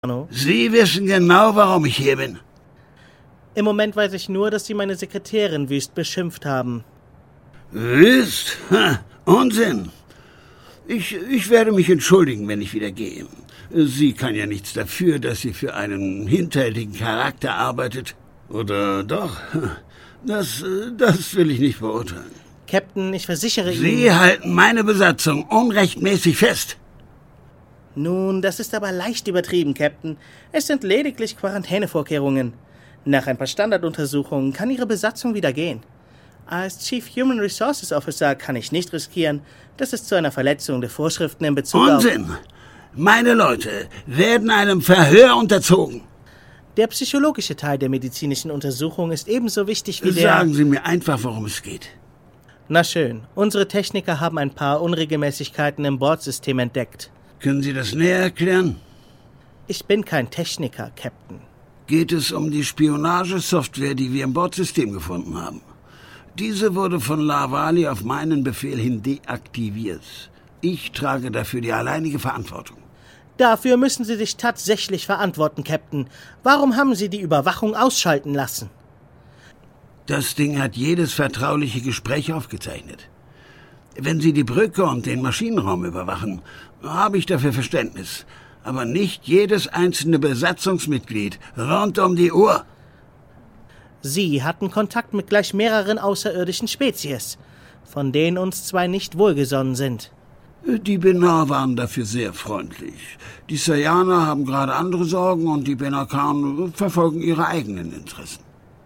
Sie wissen genau, warum ich hier bin. Im Moment weiß ich nur, dass Sie meine Sekretärin wüst beschimpft haben. Wüst? Unsinn. Ich werde mich entschuldigen, wenn ich wieder gehe. Sie kann ja nichts dafür, dass sie für einen hinterhältigen Charakter arbeitet. Oder doch? Das will ich nicht beurteilen. Captain, ich versichere Ihnen... Sie halten meine Besatzung unrechtmäßig fest. Nun, das ist aber leicht übertrieben, Captain. Es sind lediglich Quarantänevorkehrungen. Nach ein paar Standarduntersuchungen kann Ihre Besatzung wieder gehen. Als Chief Human Resources Officer kann ich nicht riskieren, dass es zu einer Verletzung der Vorschriften in Bezug auf... Unsinn! Meine Leute werden einem Verhör unterzogen. Der psychologische Teil der medizinischen Untersuchung ist ebenso wichtig wie der... Sagen Sie mir einfach, worum es geht. Na schön, unsere Techniker haben ein paar Unregelmäßigkeiten im Bordsystem entdeckt. Können Sie das näher erklären? Ich bin kein Techniker, Captain. Geht es um die Spionagesoftware, die wir im Bordsystem gefunden haben. Diese wurde von Lavali auf meinen Befehl hin deaktiviert. Ich trage dafür die alleinige Verantwortung. Dafür müssen Sie sich tatsächlich verantworten, Captain. Warum haben Sie die Überwachung ausschalten lassen? Das Ding hat jedes vertrauliche Gespräch aufgezeichnet. Wenn Sie die Brücke und den Maschinenraum überwachen, habe ich dafür Verständnis. Aber nicht jedes einzelne Besatzungsmitglied rund um die Uhr. Sie hatten Kontakt mit gleich mehreren außerirdischen Spezies, von denen uns zwei nicht wohlgesonnen sind. Die Benar waren dafür sehr freundlich. Die Sayaner haben gerade andere Sorgen und die Benakan verfolgen ihre eigenen Interessen.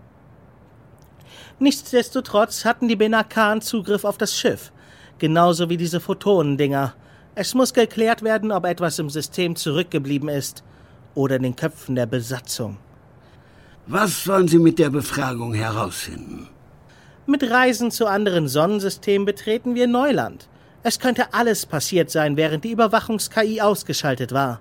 Nichtsdestotrotz hatten die Benakan Zugriff auf das Schiff, genauso wie diese Photonendinger. Es muss geklärt werden, ob etwas im System zurückgeblieben ist oder in den Köpfen der Besatzung. Was wollen Sie mit der Befragung herausfinden? Mit Reisen zu anderen Sonnensystemen betreten wir Neuland. Es könnte alles passiert sein, während die Überwachungs-KI ausgeschaltet war.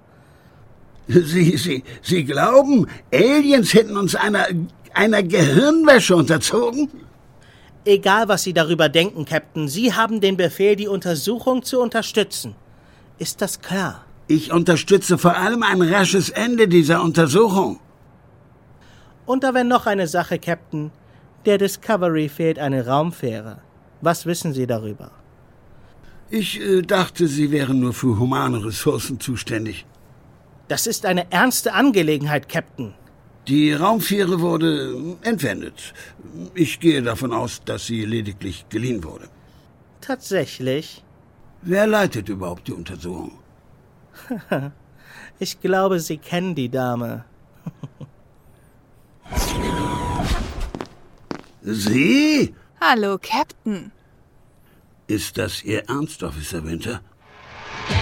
Sie glauben, Aliens hätten uns einer Gehirnwäsche unterzogen? Egal, was Sie darüber denken, Captain, Sie haben den Befehl, die Untersuchung zu unterstützen. Ist das klar? Ich unterstütze vor allem ein rasches Ende dieser Untersuchung. Und da wäre noch eine Sache, Captain. Der Discovery fehlt eine Raumfähre. Was wissen Sie darüber? Ich dachte, Sie wären nur für humane Ressourcen zuständig. Das ist eine ernste Angelegenheit, Captain. Die Raumfähre wurde entwendet. Ich gehe davon aus, dass sie lediglich geliehen wurde. Tatsächlich? Wer leitet überhaupt die Untersuchung? Ich glaube, Sie kennen die Dame. Sie? Hallo, Captain. Ist das Ihr Ernst, Officer Winter?